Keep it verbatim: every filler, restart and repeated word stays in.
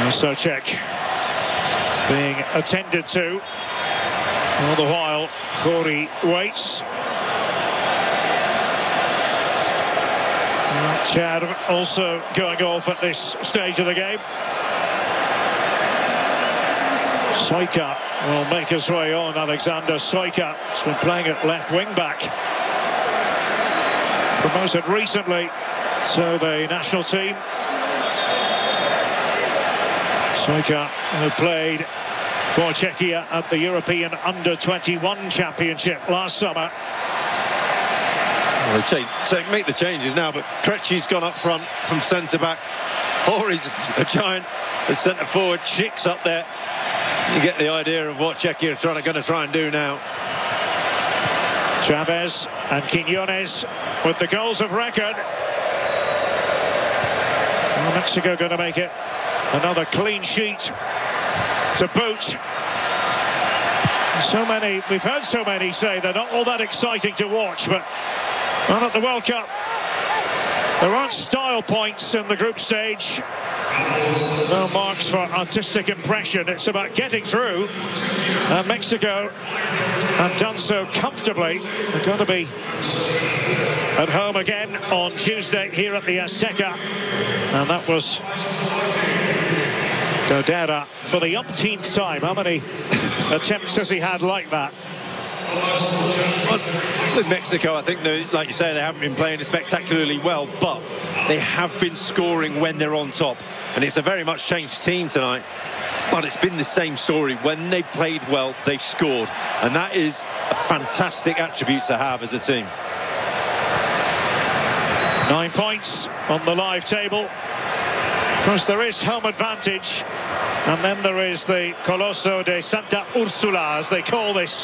Souček being attended to. All the while, Corey waits. Well, Chad also going off at this stage of the game. Soyka will make his way on. Alexander Soyka has been playing at left wing back. Promoted recently to the national team. Soyka, who played for Czechia at the European under twenty-one Championship last summer. Well, they take, take, make the changes now, but Krejci's gone up front from centre-back. Hori's a giant as centre-forward. Schick's up there. You get the idea of what Czechia are trying to, going to try and do now. Chavez and Quiñones with the goals of record. Well, Mexico going to make it another clean sheet to boot. So many, we've heard so many say they're not all that exciting to watch, but well, at the World Cup, there aren't style points in the group stage. No marks for artistic impression. It's about getting through. And Mexico have done so comfortably. They're going to be at home again on Tuesday here at the Azteca. And that was Dodera for the umpteenth time. How many attempts has he had like that? Well, with Mexico, I think, they, like you say, they haven't been playing spectacularly well, but they have been scoring when they're on top. And it's a very much changed team tonight. But it's been the same story. When they played well, they've scored. And that is a fantastic attribute to have as a team. Nine points on the live table. Of course, there is home advantage. And then there is the Coloso de Santa Ursula, as they call this